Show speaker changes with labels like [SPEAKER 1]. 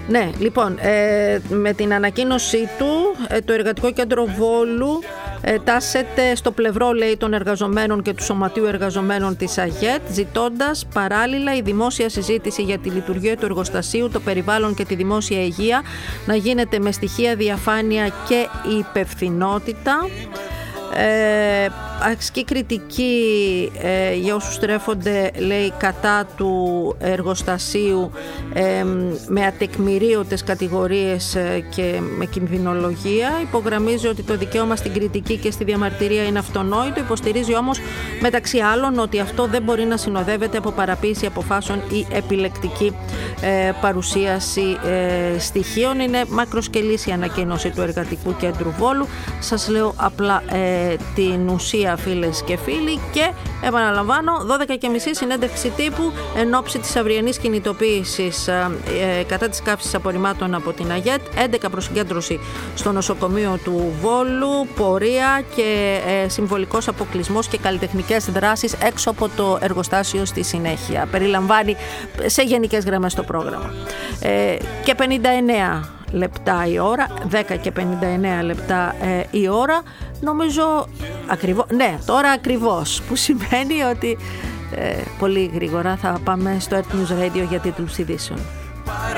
[SPEAKER 1] Ναι, λοιπόν, με την ανακοίνωσή του το Εργατικό Κέντρο Βόλου τάσεται στο πλευρό, λέει, των εργαζομένων και του Σωματείου Εργαζομένων της ΑΓΕΤ, ζητώντας παράλληλα η δημόσια συζήτηση για τη λειτουργία του εργοστασίου, το περιβάλλον και τη δημόσια υγεία να γίνεται με στοιχεία, διαφάνεια και υπευθυνότητα. Ασκεί κριτική για όσους στρέφονται, λέει, κατά του εργοστασίου με ατεκμηρίωτες κατηγορίες και με κινδυνολογία. Υπογραμμίζει ότι το δικαίωμα στην κριτική και στη διαμαρτυρία είναι αυτονόητο. Υποστηρίζει όμως μεταξύ άλλων ότι αυτό δεν μπορεί να συνοδεύεται από παραποίηση αποφάσεων ή επιλεκτική παρουσίαση στοιχείων. Είναι μακροσκελής η ανακοίνωση του Εργατικού Κέντρου Βόλου. Σας λέω απλά την ουσία, φίλες και φίλοι, και επαναλαμβάνω, 12:30 συνέντευξη τύπου εν ώψη της αυριανής κινητοποίησης κατά της καύσης απορριμμάτων από την ΑΓΕΤ, 11 προσυγκέντρωση στο νοσοκομείο του Βόλου, πορεία και συμβολικός αποκλεισμός και καλλιτεχνικές δράσεις έξω από το εργοστάσιο στη συνέχεια. Περιλαμβάνει σε γενικές γραμμές το πρόγραμμα. Και 59 λεπτά η ώρα, 10 και 59 λεπτά η ώρα, νομίζω ακριβώς, ναι, τώρα ακριβώς, που σημαίνει ότι πολύ γρήγορα θα πάμε στο Earth News Radio για τίτλους ειδήσεων.